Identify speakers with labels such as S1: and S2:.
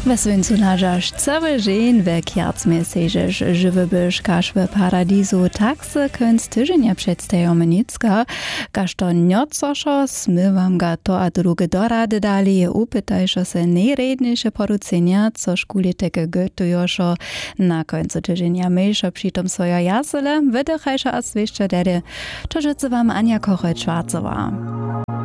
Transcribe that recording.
S1: We słońcu nażasz cały dzień we kiercmie seżesz żywy byś każ w paradisu tak se kęc tyżenia przedstajemy nicka, każ to niocoszo smywam ga to a drugie dorady dali upytajszo se najredniejsze porucenia, co szkuli teke gotujoszo na końcu tyżenia mejszo przytom swoja jasele, wydychajszo a zwieście dedy, to rzece wam Ania Koche-Czwarcowa.